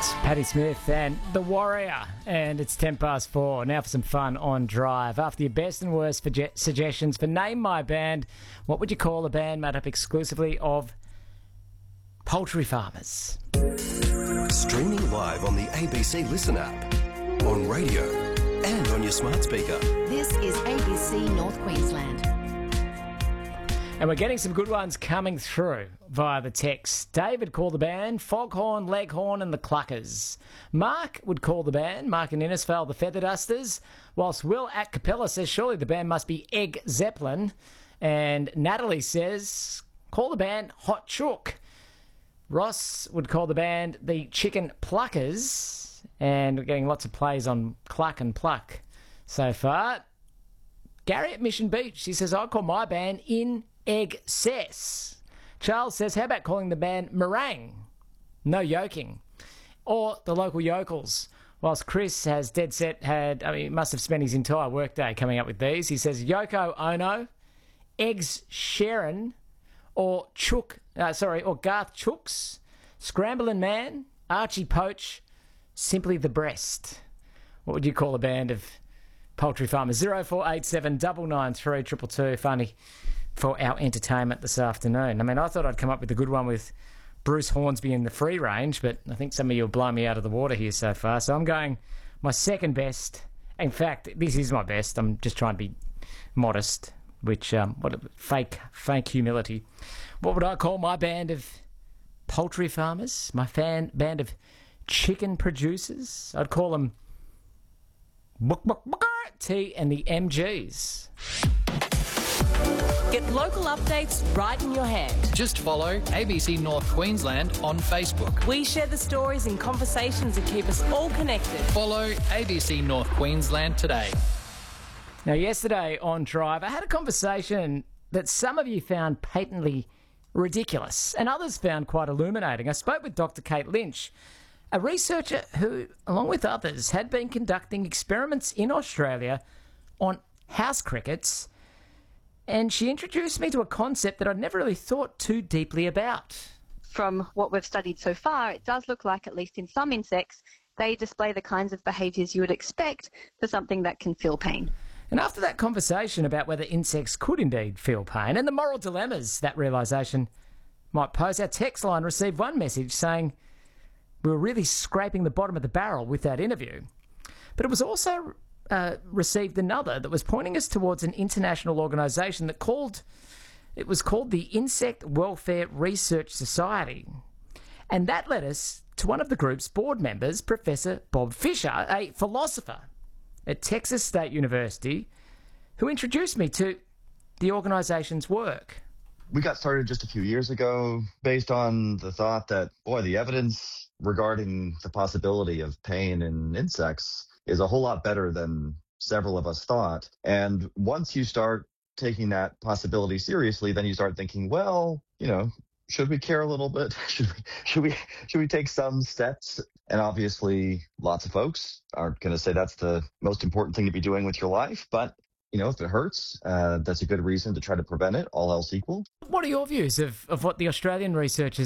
Patti Smith and The Warrior, and it's 4:10. Now for some fun on Drive. After your best and worst suggestions for Name My Band, what would you call a band made up exclusively of poultry farmers? Streaming live on the ABC Listen app, on radio and on your smart speaker. This is ABC North Queensland. And we're getting some good ones coming through via the text. David called the band Foghorn, Leghorn and the Cluckers. Mark would call the band, Mark and Innisfail, the Feather Dusters, whilst Will at Capella says surely the band must be Egg Zeppelin. And Natalie says, call the band Hot Chook. Ross would call the band the Chicken Pluckers. And we're getting lots of plays on cluck and pluck so far. Gary at Mission Beach, she says, I'd call my band In Egg Cess. Charles says, how about calling the band Meringue? No yoking. Or the local yokels. Whilst Chris has dead set he must have spent his entire workday coming up with these. He says Yoko Ono, Eggs Sharon, or Garth Chooks, Scrambling Man, Archie Poach, Simply the Breast. What would you call a band of poultry farmers? 0487 993 222. Funny for our entertainment this afternoon. I mean, I thought I'd come up with a good one with Bruce Hornsby in the free range, but I think some of you will blow me out of the water here so far. So I'm going my second best. In fact, this is my best. I'm just trying to be modest, which, fake humility. What would I call my band of poultry farmers? My band of chicken producers? I'd call them T and the MGs. Get local updates right in your hand. Just follow ABC North Queensland on Facebook. We share the stories and conversations that keep us all connected. Follow ABC North Queensland today. Now, yesterday on Drive, I had a conversation that some of you found patently ridiculous and others found quite illuminating. I spoke with Dr. Kate Lynch, a researcher who, along with others, had been conducting experiments in Australia on house crickets, and she introduced me to a concept that I'd never really thought too deeply about. From what we've studied so far, it does look like, at least in some insects, they display the kinds of behaviours you would expect for something that can feel pain. And after that conversation about whether insects could indeed feel pain and the moral dilemmas that realisation might pose, our text line received one message saying we were really scraping the bottom of the barrel with that interview. But it was also received another that was pointing us towards an international organisation that was called the Insect Welfare Research Society. And that led us to one of the group's board members, Professor Bob Fisher, a philosopher at Texas State University, who introduced me to the organisation's work. We got started just a few years ago based on the thought that, the evidence regarding the possibility of pain in insects is a whole lot better than several of us thought. And once you start taking that possibility seriously, then you start thinking, should we care a little bit? Should we take some steps? And obviously, lots of folks aren't going to say that's the most important thing to be doing with your life. But, if it hurts, that's a good reason to try to prevent it, all else equal. What are your views of what the Australian researchers